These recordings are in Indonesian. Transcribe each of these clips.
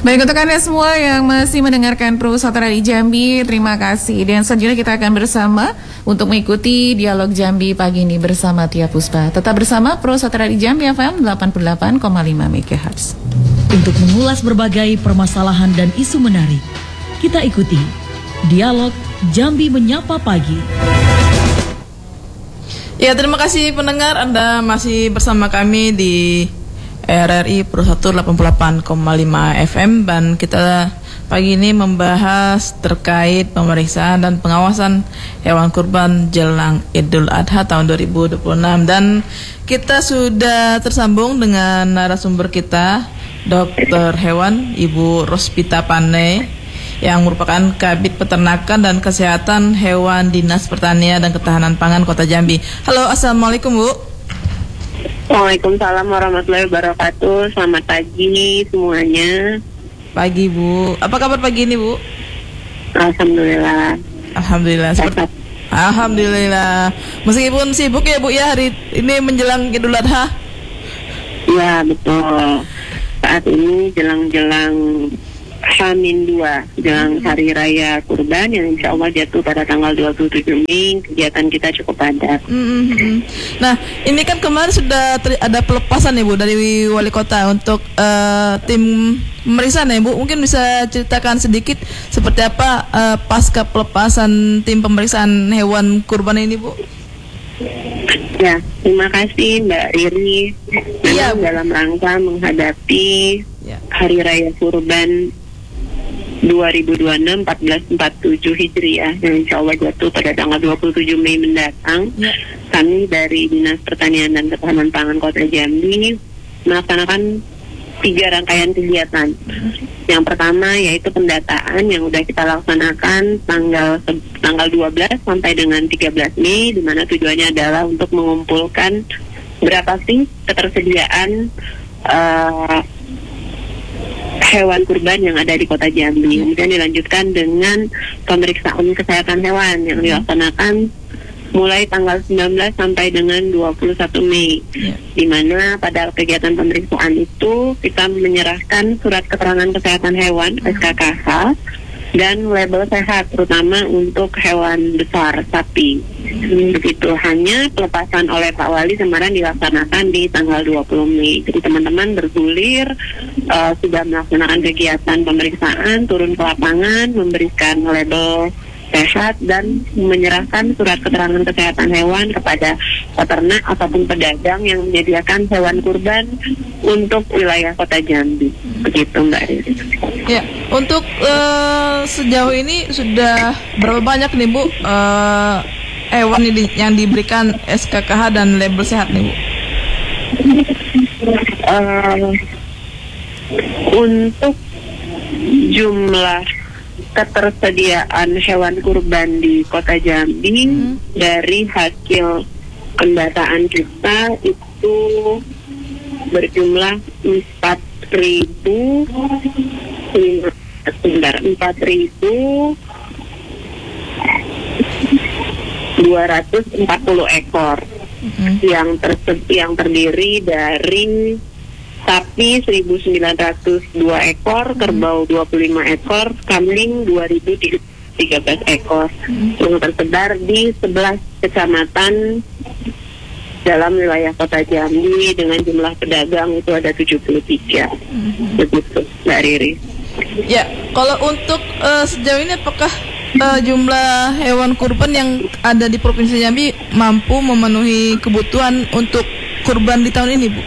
Baik, untuk Anda semua yang masih mendengarkan Pro Saudara di Jambi, terima kasih. Dan selanjutnya kita akan bersama untuk mengikuti dialog Jambi pagi ini bersama Tia Puspa. Tetap bersama Pro Saudara di Jambi FM 88,5 MHz. Untuk mengulas berbagai permasalahan dan isu menarik, kita ikuti dialog Jambi Menyapa Pagi. Ya, terima kasih pendengar, Anda masih bersama kami di RRI Pro 188,5 FM dan kita pagi ini membahas terkait pemeriksaan dan pengawasan hewan kurban jelang Idul Adha tahun 2026 dan kita sudah tersambung dengan narasumber kita, Dokter Hewan Ibu Rospita Pane yang merupakan Kabid Peternakan dan Kesehatan Hewan Dinas Pertanian dan Ketahanan Pangan Kota Jambi. Halo, assalamualaikum Bu. Waalaikumsalam warahmatullahi wabarakatuh. Selamat pagi semuanya. Pagi Bu. Apa kabar pagi ini Bu? Alhamdulillah. Alhamdulillah. Alhamdulillah. Meskipun sibuk ya Bu ya hari ini menjelang Idul Adha. Ya betul. Saat ini jelang H-2, jelang Hari Raya Kurban yang insya Allah jatuh pada tanggal 27 Mei. Kegiatan kita cukup padat. Nah, ini kan kemarin sudah ada pelepasan ya Bu dari Wali Kota untuk tim pemeriksaan ya Bu. Mungkin bisa ceritakan sedikit seperti apa pasca pelepasan tim pemeriksaan hewan kurban ini Bu? Ya, terima kasih Mbak Riri. Iya, dalam rangka menghadapi Hari Raya Kurban 2026 1447 Hijriah yang insya Allah jatuh pada tanggal 27 Mei mendatang. Kami dari Dinas Pertanian dan Ketahanan Pangan Kota Jambi melaksanakan 3 rangkaian kegiatan. Yang pertama yaitu pendataan yang sudah kita laksanakan tanggal 12 sampai dengan 13 Mei, di mana tujuannya adalah untuk mengumpulkan berapa sih ketersediaan hewan kurban yang ada di Kota Jambi. Kemudian dilanjutkan dengan pemeriksaan kesehatan hewan yang dilaksanakan mulai tanggal 19 sampai dengan 21 Mei. Di mana pada kegiatan pemeriksaan itu kita menyerahkan surat keterangan kesehatan hewan SKKH dan label sehat terutama untuk hewan besar sapi. Begitu, hanya pelepasan oleh Pak Wali Semarang dilaksanakan di tanggal 20 Mei. Jadi teman-teman bergulir sudah melaksanakan kegiatan pemeriksaan, turun ke lapangan, memberikan label sehat dan menyerahkan surat keterangan kesehatan hewan kepada peternak ataupun pedagang yang menyediakan hewan kurban untuk wilayah Kota Jambi. Begitu Mbak Riri. Ya, untuk sejauh ini sudah berapa banyak nih Bu hewan ini yang diberikan SKKH dan label sehat nih Bu? Untuk jumlah ketersediaan hewan kurban di Kota Jambi dari hasil pendataan kita itu berjumlah 4.240 ekor yang terdiri dari sapi 1.902 ekor, kerbau 25 ekor, kambing 2.013 ekor yang tersebar di 11 kecamatan dalam wilayah Kota Jambi dengan jumlah pedagang itu ada 73. Begitu Mbak Riri. Ya, kalau untuk sejauh ini apakah jumlah hewan kurban yang ada di Provinsi Jambi mampu memenuhi kebutuhan untuk kurban di tahun ini Bu?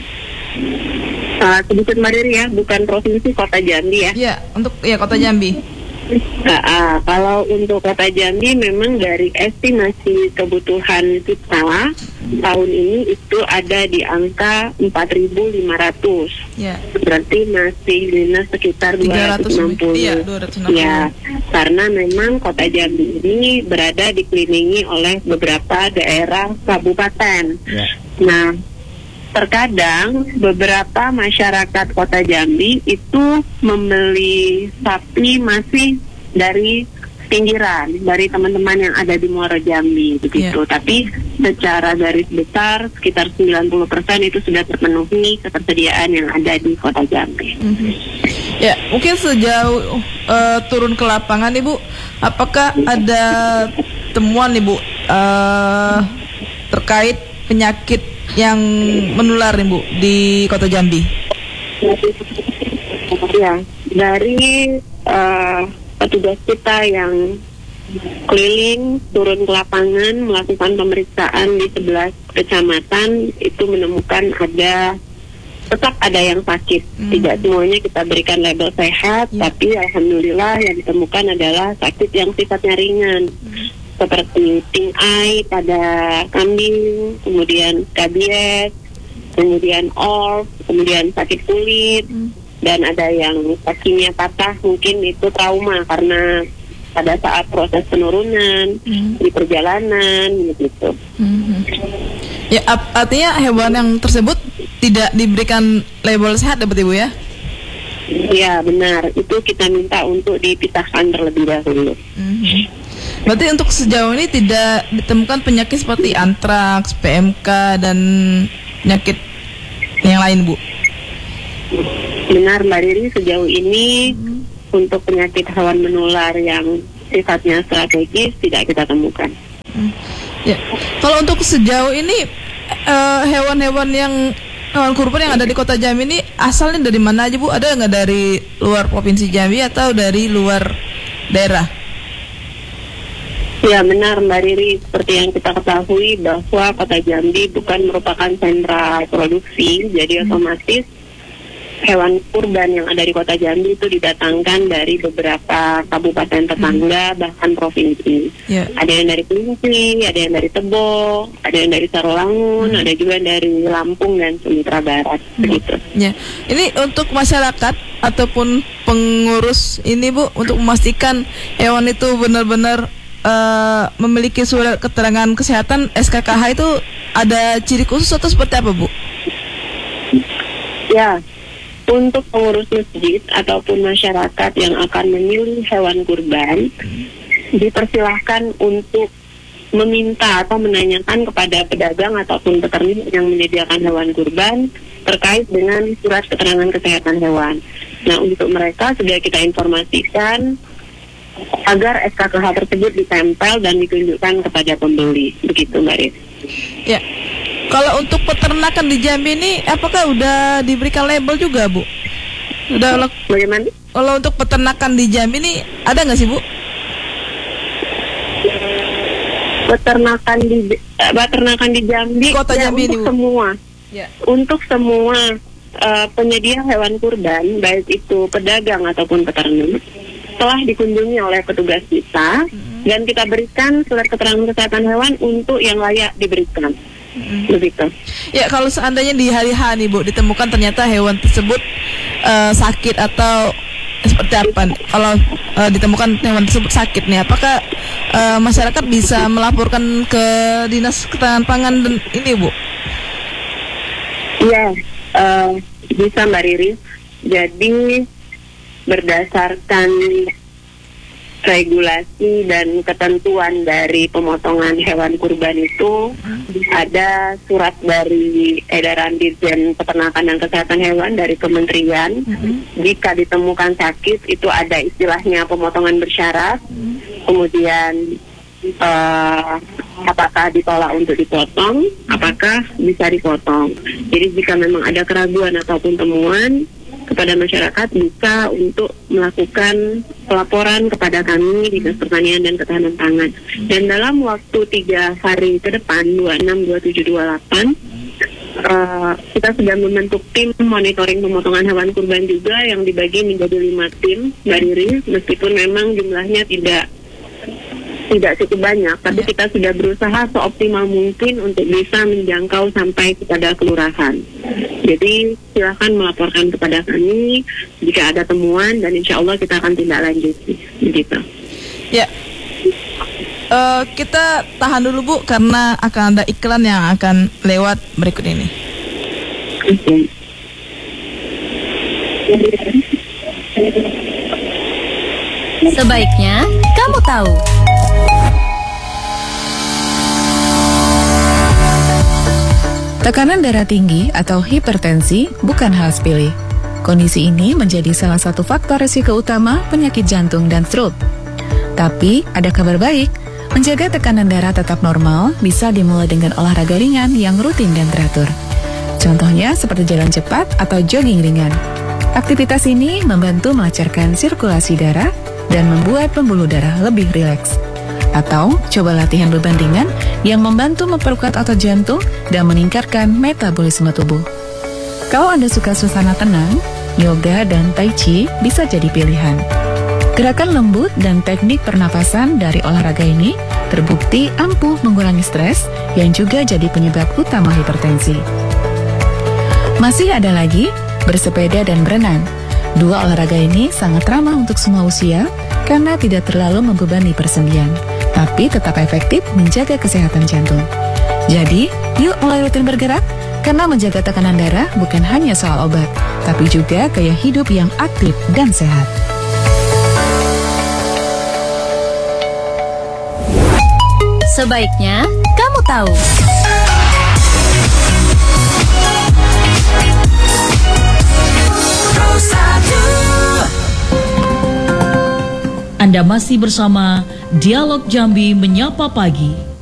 Sedikit Mbak Riri ya, bukan provinsi, Kota Jambi ya. Iya, untuk Kota Jambi. Kalau untuk Kota Jambi memang dari estimasi kebutuhan kita tahun ini itu ada di angka 4.500. Ya. Berarti masih minus sekitar 260. Iya, 260. Ya, karena memang Kota Jambi ini berada dikelilingi oleh beberapa daerah kabupaten. Ya. Nah, terkadang beberapa masyarakat Kota Jambi itu membeli sapi masih dari pinggiran, dari teman-teman yang ada di Muara Jambi begitu. Tapi secara garis besar sekitar 90% itu sudah terpenuhi ketersediaan yang ada di Kota Jambi. Ya, mungkin sejauh turun ke lapangan Ibu, apakah ada temuan Ibu terkait penyakit yang menular Ibu di Kota Jambi? Ya, dari petugas kita yang keliling turun ke lapangan melakukan pemeriksaan di 11 kecamatan, itu menemukan tetap ada yang sakit. Tidak semuanya kita berikan label sehat, tapi alhamdulillah yang ditemukan adalah sakit yang sifatnya ringan, seperti pink eye pada kambing, kemudian rabies, kemudian orf, kemudian sakit kulit, dan ada yang kakinya patah, mungkin itu trauma karena pada saat proses penurunan di perjalanan gitu. Ya, artinya hewan yang tersebut tidak diberikan label sehat dapat Ibu ya? Ya benar, itu kita minta untuk dipisahkan terlebih dahulu. Berarti untuk sejauh ini tidak ditemukan penyakit seperti antraks, PMK dan penyakit yang lain Bu? Benar Mbak Riri, sejauh ini untuk penyakit hewan menular yang sifatnya strategis tidak kita temukan. Ya. Kalau untuk sejauh ini hewan kurban yang ada di Kota Jambi ini asalnya dari mana aja Bu? Ada nggak dari luar Provinsi Jambi atau dari luar daerah? Ya benar Mbak Riri, seperti yang kita ketahui bahwa Kota Jambi bukan merupakan sentra produksi, jadi otomatis hewan kurban yang ada di Kota Jambi itu didatangkan dari beberapa kabupaten tetangga, bahkan provinsi. Ada yang dari Kerinci, ada yang dari Tebo, ada yang dari Sarolangun, ada juga dari Lampung dan Sumatera Barat, begitu. Ya. Ini untuk masyarakat ataupun pengurus ini Bu, untuk memastikan hewan itu benar-benar memiliki surat keterangan kesehatan SKKH itu ada ciri khusus atau seperti apa Bu? Ya. Untuk pengurus masjid ataupun masyarakat yang akan memilih hewan kurban, dipersilahkan untuk meminta atau menanyakan kepada pedagang ataupun peternak yang menyediakan hewan kurban terkait dengan surat keterangan kesehatan hewan. Nah, untuk mereka sudah kita informasikan agar SKKH tersebut ditempel dan ditunjukkan kepada pembeli. Begitu Mbak Ris. Ya. Kalau untuk peternakan di Jambi ini, apakah udah diberikan label juga, Bu? Bagaimana? Kalau untuk peternakan di Jambi ini, ada nggak sih, Bu? Peternakan di Jambi, Kota Jambi untuk ini, Bu. Semua. Ya. Untuk semua penyedia hewan kurban, baik itu pedagang ataupun peternak, telah dikunjungi oleh petugas kita, dan kita berikan surat keterangan kesehatan hewan untuk yang layak diberikan. Begitu. Ya, kalau seandainya di hari H nih Bu ditemukan ternyata hewan tersebut sakit atau seperti apa? Kalau ditemukan hewan tersebut sakit nih, apakah masyarakat bisa melaporkan ke Dinas Ketahanan Pangan dan ini Bu? Iya, bisa Mbak Riri. Jadi berdasarkan regulasi dan ketentuan dari pemotongan hewan kurban itu ada surat dari edaran Dirjen Peternakan dan Kesehatan Hewan dari Kementerian. Jika ditemukan sakit itu ada istilahnya pemotongan bersyarat, kemudian apakah ditolak untuk dipotong, apakah bisa dipotong. Jadi jika memang ada keraguan ataupun temuan kepada masyarakat, bisa untuk melakukan pelaporan kepada kami Dinas Pertanian dan Ketahanan Pangan. Dan dalam waktu 3 hari ke depan, 26, 27, 28, kita sudah membentuk tim monitoring pemotongan hewan kurban juga yang dibagi menjadi 5 tim, Mbak Riri, meskipun memang jumlahnya tidak cukup banyak, tapi kita sudah berusaha seoptimal mungkin untuk bisa menjangkau sampai kepada kelurahan. Jadi silakan melaporkan kepada kami jika ada temuan, dan insya Allah kita akan tindak lanjuti. Begitu. Ya, kita tahan dulu Bu karena akan ada iklan yang akan lewat berikut ini. Sebaiknya kamu tahu. Tekanan darah tinggi atau hipertensi bukan hal sepele. Kondisi ini menjadi salah satu faktor risiko utama penyakit jantung dan stroke. Tapi, ada kabar baik. Menjaga tekanan darah tetap normal bisa dimulai dengan olahraga ringan yang rutin dan teratur. Contohnya seperti jalan cepat atau jogging ringan. Aktivitas ini membantu melancarkan sirkulasi darah dan membuat pembuluh darah lebih rileks. Atau, coba latihan beban ringan yang membantu memperkuat otot jantung dan meningkatkan metabolisme tubuh. Kalau Anda suka suasana tenang, yoga dan tai chi bisa jadi pilihan. Gerakan lembut dan teknik pernapasan dari olahraga ini terbukti ampuh mengurangi stres yang juga jadi penyebab utama hipertensi. Masih ada lagi, bersepeda dan berenang. Dua olahraga ini sangat ramah untuk semua usia karena tidak terlalu membebani persendian, tapi tetap efektif menjaga kesehatan jantung. Jadi, yuk mulai rutin bergerak, karena menjaga tekanan darah bukan hanya soal obat, tapi juga gaya hidup yang aktif dan sehat. Sebaiknya kamu tahu. Anda masih bersama Dialog Jambi Menyapa Pagi.